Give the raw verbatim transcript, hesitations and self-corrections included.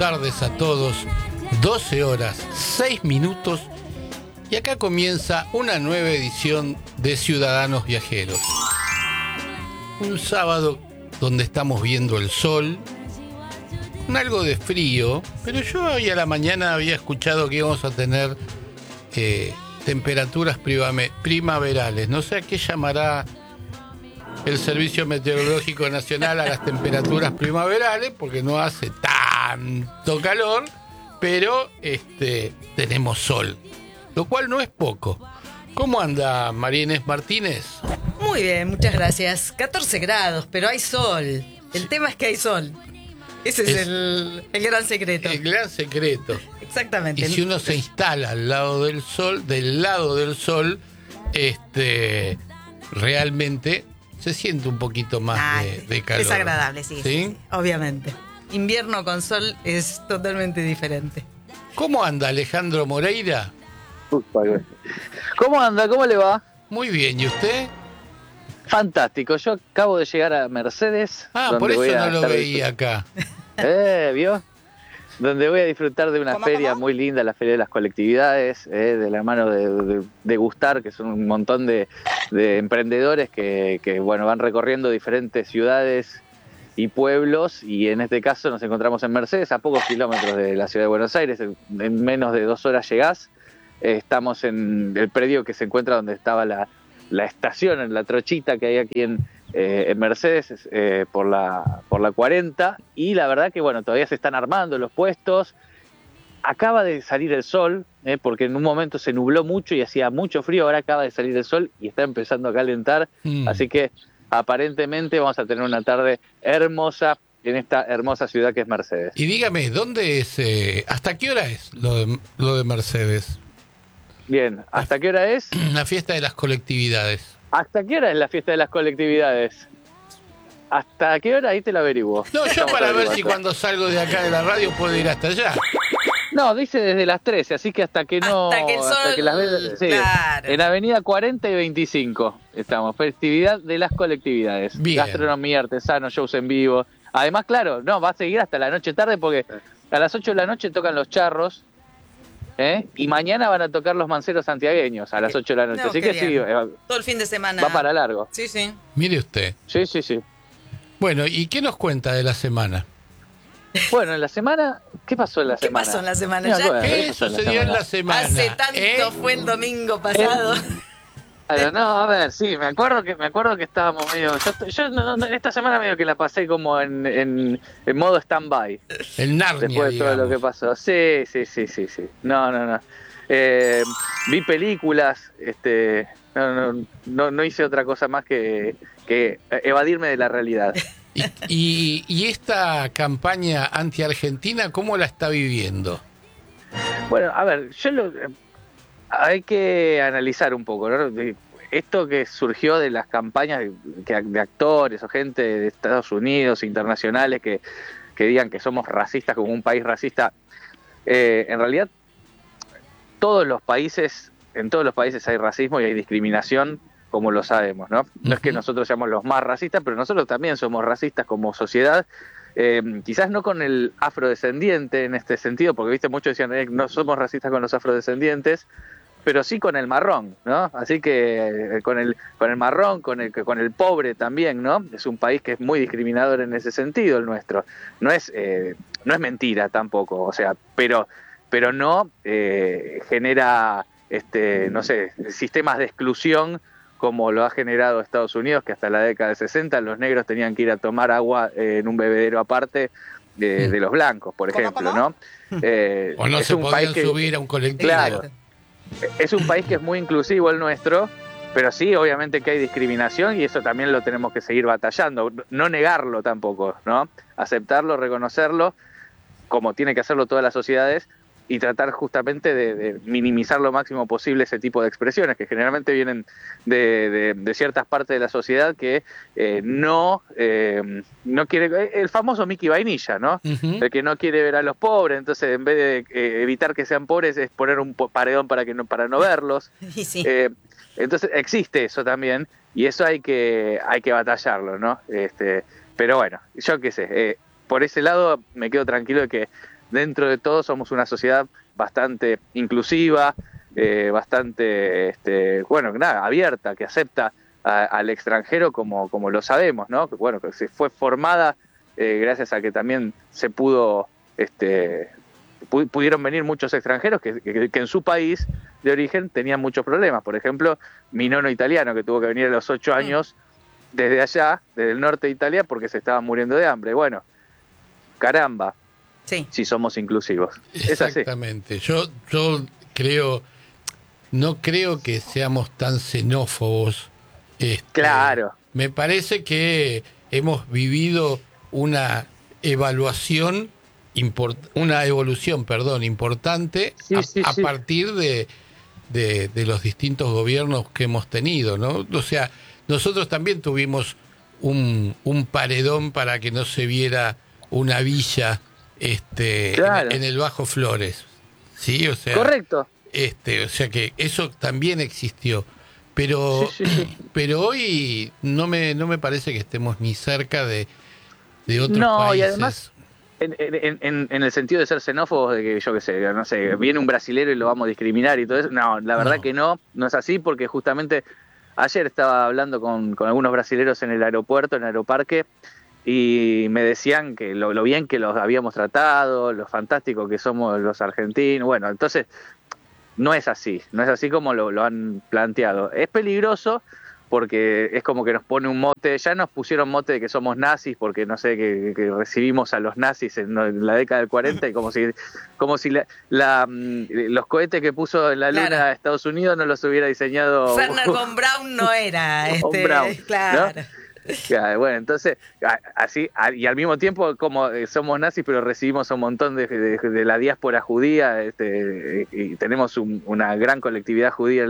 tardes a todos. doce horas, seis minutos. Y acá comienza una nueva edición de Ciudadanos Viajeros. Un sábado donde estamos viendo el sol, con algo de frío, pero yo hoy a la mañana había escuchado que íbamos a tener eh, temperaturas privame- primaverales. No sé a qué llamará el Servicio Meteorológico Nacional a las temperaturas primaverales, porque no hace tanto calor, pero este, tenemos sol, lo cual no es poco. ¿Cómo anda María Inés Martínez? Muy bien, muchas gracias. catorce grados, pero hay sol. El tema es que hay sol. Ese es, es el, el gran secreto. El gran secreto. Exactamente. Y si uno se instala al lado del sol, del lado del sol, este, realmente se siente un poquito más ah, de, de calor. Es agradable, sí, ¿Sí? sí, sí, obviamente. Invierno con sol es totalmente diferente. ¿Cómo anda Alejandro Moreira? ¿Cómo anda? ¿Cómo le va? Muy bien, ¿y usted? Fantástico, yo acabo de llegar a Mercedes. Ah, por eso no lo veía acá. Eh, ¿vio? Donde voy a disfrutar de una ¿Cómo, feria cómo? muy linda, la Feria de las Colectividades, eh, de la mano de, de, de Gustar, que son un montón de, de emprendedores que, que bueno, van recorriendo diferentes ciudades y pueblos, y en este caso nos encontramos en Mercedes, a pocos kilómetros de la ciudad de Buenos Aires, en, en menos de dos horas llegás. Eh, estamos en el predio que se encuentra donde estaba la, la estación, en la trochita que hay aquí en, eh, en Mercedes, eh, por la, por la cuarenta, y la verdad que bueno, todavía se están armando los puestos. Acaba de salir el sol, eh, porque en un momento se nubló mucho y hacía mucho frío, ahora acaba de salir el sol y está empezando a calentar, mm. así que aparentemente vamos a tener una tarde hermosa en esta hermosa ciudad que es Mercedes. Y dígame, ¿dónde es, eh, hasta qué hora es lo de, lo de Mercedes? Bien, ¿hasta qué hora es? La fiesta de las colectividades. ¿Hasta qué hora es la fiesta de las colectividades? ¿Hasta qué hora? Ahí te lo averiguo. No, yo para ver si cuando salgo de acá de la radio puedo ir hasta allá. No, dice desde las trece, así que hasta que no... Hasta que el sol... Hasta que las, sí, claro. En Avenida cuarenta y veinticinco estamos. Festividad de las colectividades. Bien. Gastronomía, artesanos, shows en vivo. Además, claro, no, va a seguir hasta la noche tarde porque a las ocho de la noche tocan los charros. ¿Eh? Y mañana van a tocar los manceros santiagueños a las ocho de la noche. No, así que bien. Sí, eh, todo el fin de semana. Va para largo. Sí, sí. Mire usted. Sí, sí, sí. Bueno, ¿y qué nos cuenta de la semana? Bueno, en la semana, ¿qué pasó en la ¿Qué semana? ¿Qué pasó en la semana? No, ya? Bueno, ¿Qué sucedió en la semana? Hace tanto ¿Eh? fue el domingo pasado. Claro, no, a ver, sí, me acuerdo que me acuerdo que estábamos medio... Yo, yo no, no, esta semana medio que la pasé como en, en, en modo stand-by. El Narnia, después de todo digamos. lo que pasó. Sí, sí, sí, sí, sí. No, no, no. Eh, vi películas, este, no, no, no, no hice otra cosa más que, que evadirme de la realidad. ¿Y, y, y esta campaña anti-argentina, cómo la está viviendo? Bueno, a ver, yo lo... Hay que analizar un poco, ¿no? Esto que surgió de las campañas de, de actores o gente de Estados Unidos, internacionales, que, que digan que somos racistas como un país racista. Eh, en realidad, todos los países, en todos los países hay racismo y hay discriminación, como lo sabemos, ¿no? No uh-huh. es que nosotros seamos los más racistas, pero nosotros también somos racistas como sociedad. Eh, quizás no con el afrodescendiente en este sentido, porque viste muchos decían eh, no somos racistas con los afrodescendientes, pero sí con el marrón, ¿no? Así que eh, con el con el marrón, con el con el pobre también, ¿no? Es un país que es muy discriminador en ese sentido el nuestro. No es eh, no es mentira tampoco, o sea, pero pero no eh, genera este no sé sistemas de exclusión como lo ha generado Estados Unidos, que hasta la década de sesenta los negros tenían que ir a tomar agua eh, en un bebedero aparte de, de los blancos, por ejemplo, ¿no? Eh, o no es se un podían país que, subir a un colectivo. Claro, es un país que es muy inclusivo el nuestro, pero sí, obviamente que hay discriminación y eso también lo tenemos que seguir batallando, no negarlo tampoco, ¿no? Aceptarlo, reconocerlo, como tiene que hacerlo todas las sociedades, y tratar justamente de, de minimizar lo máximo posible ese tipo de expresiones que generalmente vienen de, de, de ciertas partes de la sociedad que eh, no eh, no quiere, el famoso Mickey Vainilla, ¿no? Uh-huh. El que no quiere ver a los pobres, entonces en vez de eh, evitar que sean pobres es poner un paredón para que no para no verlos. Sí. Eh, entonces existe eso también y eso hay que hay que batallarlo, ¿no? Este, pero bueno, yo qué sé, eh, por ese lado me quedo tranquilo de que dentro de todo somos una sociedad bastante inclusiva, eh, bastante, este, bueno, nada, abierta, que acepta a, al extranjero como, como lo sabemos, ¿no? Que, bueno, que se fue formada eh, gracias a que también se pudo, este, pu pudieron venir muchos extranjeros que, que, que en su país de origen tenían muchos problemas. Por ejemplo, mi nono italiano, que tuvo que venir a los ocho años desde allá, desde el norte de Italia, porque se estaba muriendo de hambre. Bueno, caramba, sí, si somos inclusivos. Es así. Exactamente. Yo, yo creo, no creo que seamos tan xenófobos. Este, Claro. Me parece que hemos vivido una evaluación, import, una evolución, perdón, importante Sí, a, sí, a sí. partir de, de, de los distintos gobiernos que hemos tenido, ¿no? O sea, nosotros también tuvimos un, un paredón para que no se viera una villa este, Claro. en, en el Bajo Flores, ¿sí? O sea, Correcto. Este, o sea que eso también existió. Pero, Sí, sí, sí. pero hoy no me, no me parece que estemos ni cerca de, de otros No, países. y además, en, en, en, en el sentido de ser xenófobos, de que yo qué sé, no sé, viene un brasilero y lo vamos a discriminar y todo eso, no, la verdad No. que no, no es así, porque justamente ayer estaba hablando con, con algunos brasileros en el aeropuerto, en el aeroparque, y me decían que lo, lo bien que los habíamos tratado, lo fantástico que somos los argentinos. Bueno, entonces no es así, no es así como lo, lo han planteado. Es peligroso porque es como que nos pone un mote, ya nos pusieron mote de que somos nazis porque no sé, que, que recibimos a los nazis en, en la década del cuarenta y como si, como si la, la, los cohetes que puso en la luna Claro. a Estados Unidos no los hubiera diseñado Werner von Braun no era Von este, Braun, claro. ¿no? Claro, bueno, entonces, a- así, a- y al mismo tiempo, como eh, somos nazis, pero recibimos un montón de, de, de la diáspora judía, este, y tenemos un- una gran colectividad judía en